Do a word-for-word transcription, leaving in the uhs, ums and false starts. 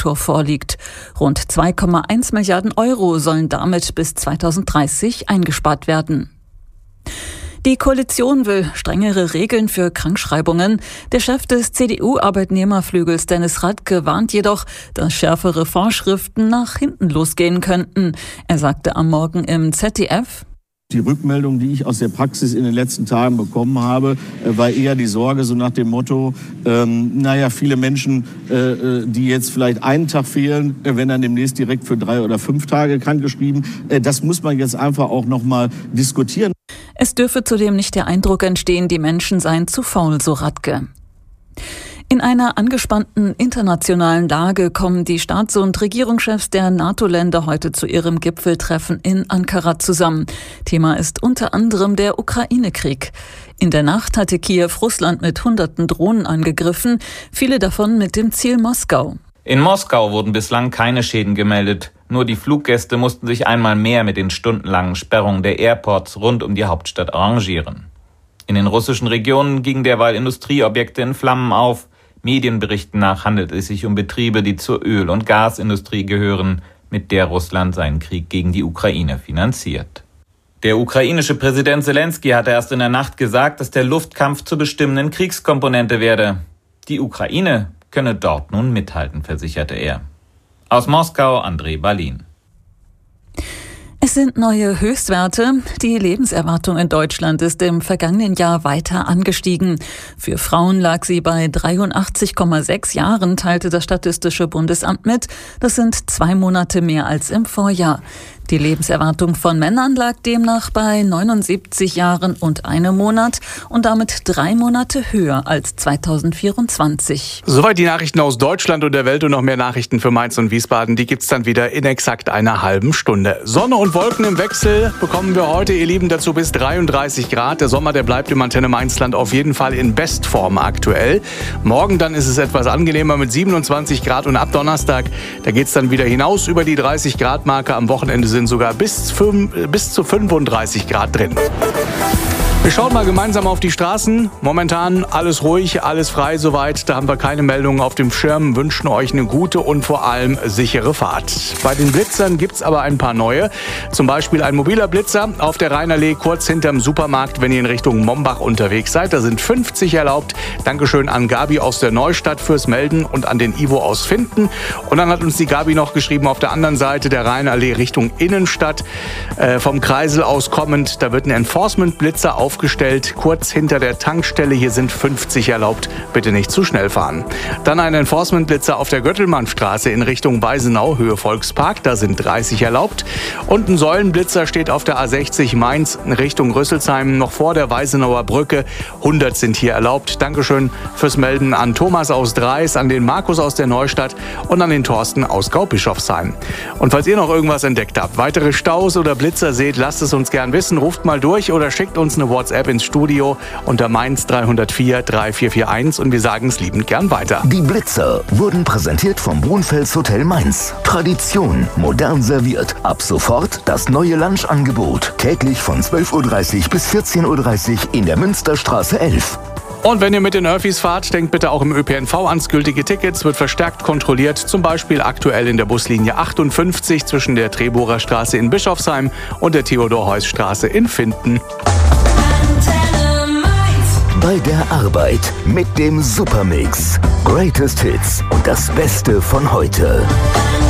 Infrastruktur vorliegt. Rund zwei Komma eins Milliarden Euro sollen damit bis zweitausenddreißig eingespart werden. Die Koalition will strengere Regeln für Krankschreibungen. Der Chef des C D U-Arbeitnehmerflügels Dennis Radke warnt jedoch, dass schärfere Vorschriften nach hinten losgehen könnten. Er sagte am Morgen im Z D F: Die Rückmeldung, die ich aus der Praxis in den letzten Tagen bekommen habe, war eher die Sorge, so nach dem Motto, ähm, naja, viele Menschen, äh, die jetzt vielleicht einen Tag fehlen, äh, werden dann demnächst direkt für drei oder fünf Tage krankgeschrieben. Äh, das muss man jetzt einfach auch nochmal diskutieren. Es dürfe zudem nicht der Eindruck entstehen, die Menschen seien zu faul, so Radke. In einer angespannten internationalen Lage kommen die Staats- und Regierungschefs der NATO-Länder heute zu ihrem Gipfeltreffen in Ankara zusammen. Thema ist unter anderem der Ukraine-Krieg. In der Nacht hatte Kiew Russland mit hunderten Drohnen angegriffen, viele davon mit dem Ziel Moskau. In Moskau wurden bislang keine Schäden gemeldet. Nur die Fluggäste mussten sich einmal mehr mit den stundenlangen Sperrungen der Airports rund um die Hauptstadt arrangieren. In den russischen Regionen gingen derweil Industrieobjekte in Flammen auf. Medienberichten nach handelt es sich um Betriebe, die zur Öl- und Gasindustrie gehören, mit der Russland seinen Krieg gegen die Ukraine finanziert. Der ukrainische Präsident Selenskyj hatte erst in der Nacht gesagt, dass der Luftkampf zur bestimmenden Kriegskomponente werde. Die Ukraine könne dort nun mithalten, versicherte er. Aus Moskau, André Balin. Es sind neue Höchstwerte. Die Lebenserwartung in Deutschland ist im vergangenen Jahr weiter angestiegen. Für Frauen lag sie bei dreiundachtzig Komma sechs Jahren, teilte das Statistische Bundesamt mit. Das sind zwei Monate mehr als im Vorjahr. Die Lebenserwartung von Männern lag demnach bei neunundsiebzig Jahren und einem Monat und damit drei Monate höher als zweitausendvierundzwanzig. Soweit die Nachrichten aus Deutschland und der Welt und noch mehr Nachrichten für Mainz und Wiesbaden. Die gibt's dann wieder in exakt einer halben Stunde. Sonne und Wolken im Wechsel bekommen wir heute, ihr Lieben, dazu bis dreiunddreißig Grad. Der Sommer, der bleibt im Antenne Mainzland auf jeden Fall in Bestform aktuell. Morgen dann ist es etwas angenehmer mit siebenundzwanzig Grad und ab Donnerstag, da geht's dann wieder hinaus über die dreißig Grad Marke. Am Wochenende sind sogar bis, fünf, bis zu fünfunddreißig Grad drin. Wir schauen mal gemeinsam auf die Straßen. Momentan alles ruhig, alles frei soweit. Da haben wir keine Meldungen auf dem Schirm. Wünschen euch eine gute und vor allem sichere Fahrt. Bei den Blitzern gibt's aber ein paar neue. Zum Beispiel ein mobiler Blitzer auf der Rheinallee kurz hinterm Supermarkt, wenn ihr in Richtung Mombach unterwegs seid. Da sind fünfzig erlaubt. Dankeschön an Gabi aus der Neustadt fürs Melden und an den Ivo aus Finden. Und dann hat uns die Gabi noch geschrieben, auf der anderen Seite der Rheinallee Richtung Innenstadt, äh, vom Kreisel aus kommend. Da wird ein Enforcement-Blitzer auf aufgestellt, kurz hinter der Tankstelle. Hier sind fünfzig erlaubt. Bitte nicht zu schnell fahren. Dann ein Enforcement-Blitzer auf der Göttelmannstraße in Richtung Weisenau, Höhe Volkspark. Da sind dreißig erlaubt. Und ein Säulenblitzer steht auf der A sechzig Mainz in Richtung Rüsselsheim, noch vor der Weisenauer Brücke. hundert sind hier erlaubt. Dankeschön fürs Melden an Thomas aus Dreis, an den Markus aus der Neustadt und an den Thorsten aus Gaubischofsheim. Und falls ihr noch irgendwas entdeckt habt, weitere Staus oder Blitzer seht, lasst es uns gern wissen. Ruft mal durch oder schickt uns eine WhatsApp ins Studio unter Mainz drei null vier drei vier vier eins und wir sagen es liebend gern weiter. Die Blitzer wurden präsentiert vom Brunfels Hotel Mainz. Tradition, modern serviert. Ab sofort das neue Lunchangebot. Täglich von zwölf Uhr dreißig bis vierzehn Uhr dreißig in der Münsterstraße elf. Und wenn ihr mit den Öffis fahrt, denkt bitte auch im Ö P N V ans gültige Tickets, wird verstärkt kontrolliert, zum Beispiel aktuell in der Buslinie achtundfünfzig zwischen der Treborer Straße in Bischofsheim und der Theodor-Heuss-Straße in Finden. Bei der Arbeit mit dem Supermix. Greatest Hits und das Beste von heute.